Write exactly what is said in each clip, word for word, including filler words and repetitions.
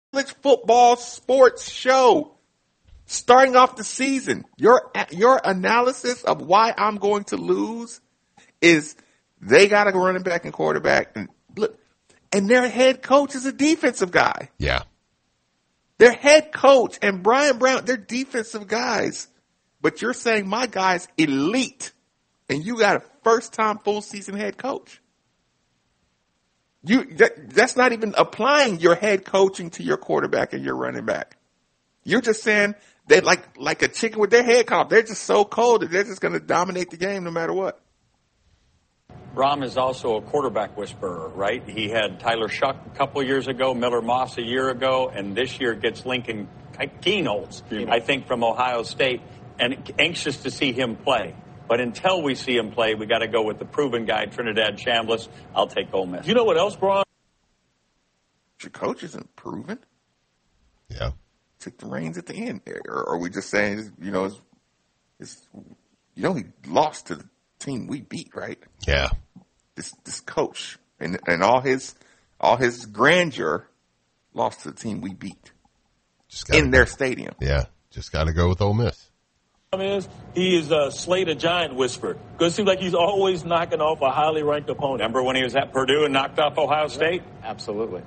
college football sports show. Starting off the season, your your analysis of why I'm going to lose is they got a running back and quarterback, and look, and their head coach is a defensive guy. Yeah, their head coach and Brian Brown, they're defensive guys, but you're saying my guy's elite, and you got a first time full season head coach. You that, that's not even applying your head coaching to your quarterback and your running back. You're just saying they like like a chicken with their head cut off. They're just so cold that they're just going to dominate the game no matter what. Brom is also a quarterback whisperer, right? He had Tyler Shuck a couple years ago, Miller Moss a year ago, and this year gets Lincoln Kienholz, I think, from Ohio State, and anxious to see him play. But until we see him play, we got to go with the proven guy, Trinidad Chambliss. I'll take Ole Miss. You know what else, Bron? Your coach isn't proven. Yeah. Took the reins at the end. Or are we just saying, you know, it's, it's, you know, he lost to the team we beat, right? Yeah. This this coach and and all his all his grandeur lost to the team we beat Just in go. their stadium. Yeah. Just got to go with Ole Miss. Is he is a Slade a Giant whisperer. Because it seems like he's always knocking off a highly ranked opponent. Remember when he was at Purdue and knocked off Ohio State? Absolutely.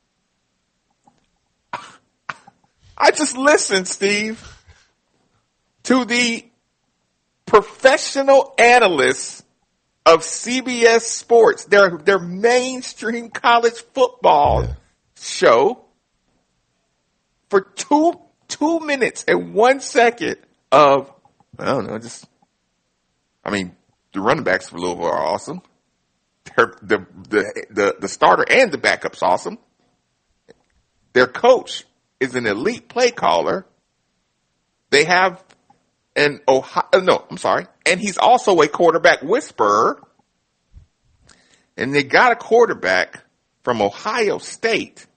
I just listened, Steve, to the professional analysts of C B S Sports, their their mainstream college football Yeah. show, for two two minutes and one second of, I don't know, just, I mean, the running backs for Louisville are awesome. They're, the the the the starter and the backup's awesome. Their coach is an elite play caller. They have an Ohio, no, I'm sorry. And he's also a quarterback whisperer. And they got a quarterback from Ohio State.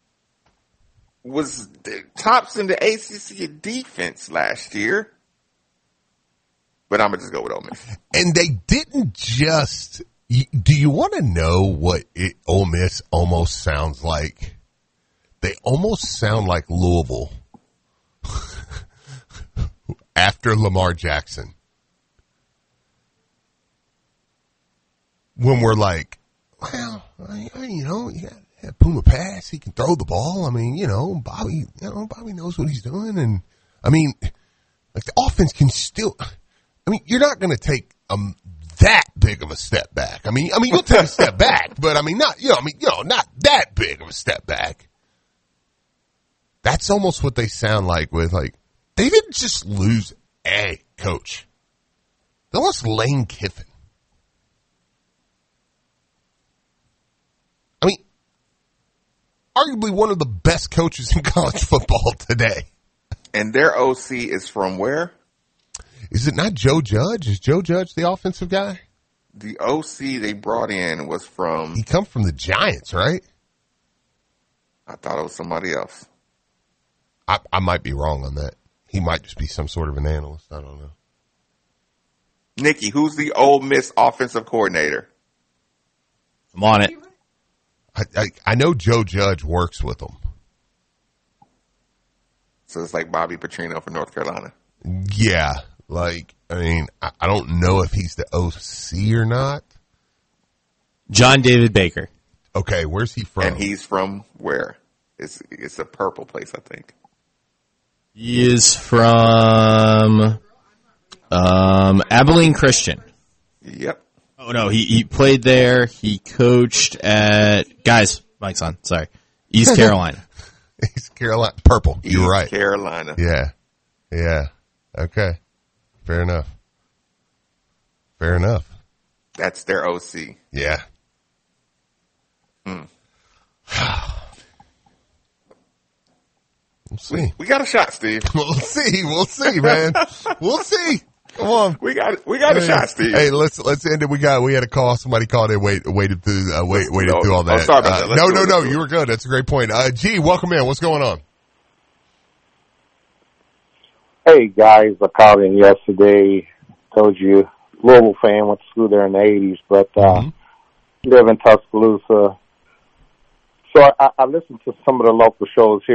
Was tops in the A C C defense last year. But I'm going to just go with Ole Miss. And they didn't just, do you want to know what it, Ole Miss almost sounds like? They almost sound like Louisville after Lamar Jackson. When we're like, well, I, I, you know, you got yeah, Puma pass, he can throw the ball. I mean, you know, Bobby, you know, Bobby knows what he's doing. And I mean, like the offense can still, I mean, you're not going to take um that big of a step back. I mean, I mean, you'll take a step back, but I mean, not, you know, I mean, you know, not that big of a step back. That's almost what they sound like with, like, they didn't just lose a coach. They lost Lane Kiffin. I mean, arguably one of the best coaches in college football today. And their O C is from where? Is it not Joe Judge? Is Joe Judge the offensive guy? The O C they brought in was from, He come from the Giants, right? I thought it was somebody else. I, I might be wrong on that. He might just be some sort of an analyst. I don't know. Nikki, who's the Ole Miss offensive coordinator? I'm on it. I, I, I know Joe Judge works with them. So it's like Bobby Petrino from North Carolina. Yeah. Like, I mean, I, I don't know if he's the O C or not. John David Baker. Okay, where's he from? And he's from where? It's it's a purple place, I think. He is from um, Abilene Christian. Yep. Oh, no, he, he played there. He coached at, guys, Mike's on, sorry, East Carolina. East Carolina. Purple. You're East right. Carolina. Yeah. Yeah. Okay. Fair enough. Fair enough. That's their O C. Yeah. Hmm. We'll see. We got a shot, Steve. We'll see. We'll see, man. We'll see. Come on. We got we got a hey, shot, Steve. Hey, let's let's end it. We got we had a call. Somebody called in. Wait, waited through. Uh, wait, waited no, through all that. Oh, sorry about uh, that. No, do no, it, no. do You it. were good. That's a great point. Uh, G, welcome in. What's going on? Hey guys, I called in yesterday. Told you, Louisville fan, went to school there in the eighties, but uh, Mm-hmm. live in Tuscaloosa. So I, I listened to some of the local shows here.